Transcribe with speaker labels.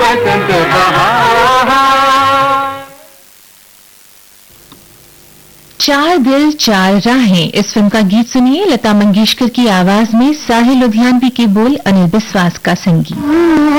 Speaker 1: बसंत बहार।
Speaker 2: चार दिल चार राहें, इस फिल्म का गीत सुनिए लता मंगेशकर की आवाज में, साहिल लुधियानवी के बोल, अनिल बिस्वास का संगीत।